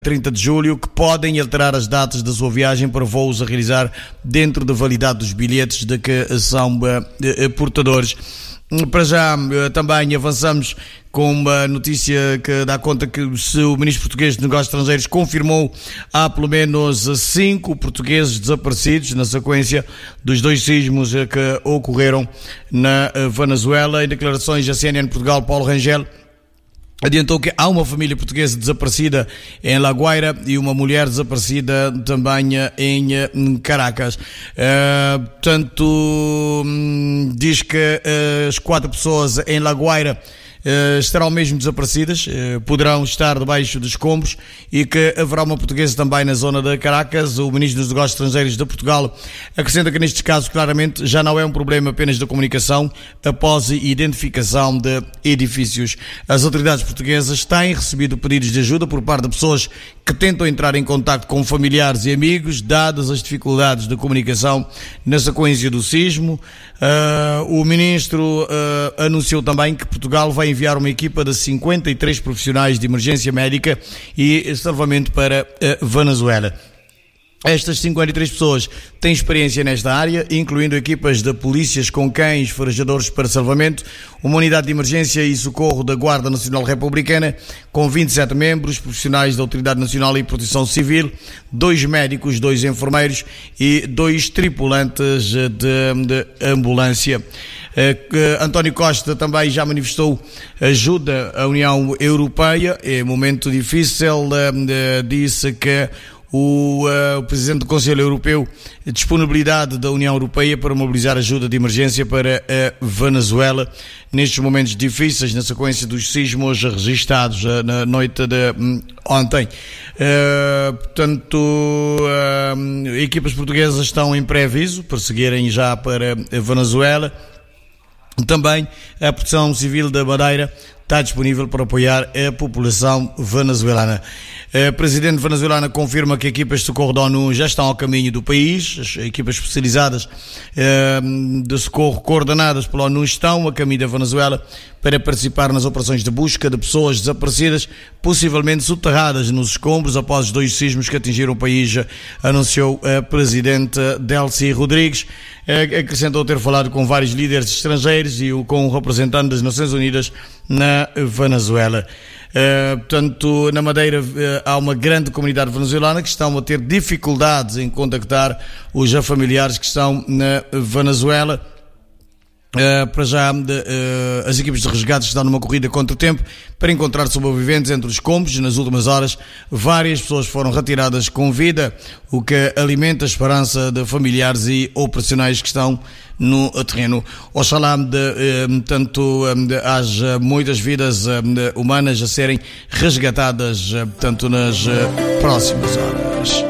30 de julho, que podem alterar as datas da sua viagem para voos a realizar dentro da validade dos bilhetes de que são portadores. Para já também avançamos com uma notícia que dá conta que o Ministro Português de Negócios Estrangeiros confirmou há pelo menos 5 portugueses desaparecidos na sequência dos 2 sismos que ocorreram na Venezuela. Em declarações à CNN Portugal, Paulo Rangel adiantou que há uma família portuguesa desaparecida em La Guaira e uma mulher desaparecida também em Caracas. Portanto, diz que as 4 pessoas em La Guaira estarão mesmo desaparecidas, poderão estar debaixo dos escombros, e que haverá uma portuguesa também na zona de Caracas. O Ministro dos Negócios Estrangeiros de Portugal acrescenta que nestes casos claramente já não é um problema apenas da comunicação após a identificação de edifícios. As autoridades portuguesas têm recebido pedidos de ajuda por parte de pessoas que tentam entrar em contacto com familiares e amigos, dadas as dificuldades de comunicação na sequência do sismo. O Ministro anunciou também que Portugal vai enviar uma equipa de 53 profissionais de emergência médica e salvamento para a Venezuela. Estas 53 pessoas têm experiência nesta área, incluindo equipas de polícias com cães farejadores para salvamento, uma unidade de emergência e socorro da Guarda Nacional Republicana, com 27 membros, profissionais da Autoridade Nacional e Proteção Civil, 2 médicos, 2 enfermeiros e 2 tripulantes de ambulância. António Costa também já manifestou ajuda à União Europeia. Em momento difícil, disse que o Presidente do Conselho Europeu a disponibilidade da União Europeia para mobilizar ajuda de emergência para a Venezuela nestes momentos difíceis na sequência dos sismos registados na noite de ontem. Portanto, equipas portuguesas estão em pré-aviso para seguirem já para a Venezuela. Também a Proteção Civil da Madeira está disponível para apoiar a população venezuelana. A Presidente venezuelana confirma que equipas de socorro da ONU já estão ao caminho do país. As equipas especializadas de socorro coordenadas pela ONU estão a caminho da Venezuela para participar nas operações de busca de pessoas desaparecidas, possivelmente soterradas nos escombros após os 2 sismos que atingiram o país, anunciou a Presidente Delcy Rodrigues. Acrescentou ter falado com vários líderes estrangeiros e com o representante das Nações Unidas na Venezuela. Portanto, na Madeira há uma grande comunidade venezuelana que estão a ter dificuldades em contactar os familiares que estão na Venezuela. Para já, as equipes de resgate estão numa corrida contra o tempo para encontrar sobreviventes entre os escombros. Nas últimas horas, várias pessoas foram retiradas com vida, o que alimenta a esperança de familiares e operacionais que estão no terreno. Oxalá, haja muitas vidas humanas a serem resgatadas, tanto nas próximas horas.